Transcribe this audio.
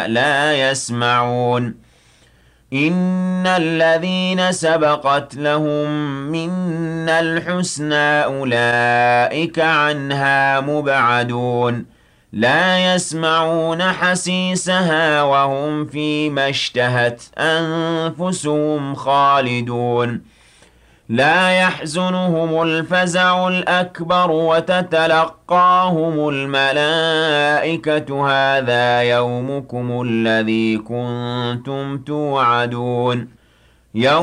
لا يسمعون إن الذين سبقت لهم منا الحسنى أولئك عنها مبعدون لا يسمعون حسيسها وهم فيما اشتهت أنفسهم خالدون لا يحزنهم الفزع الأكبر وتتلقاهم الملائكة هذا يومكم الذي كنتم توعدون يوم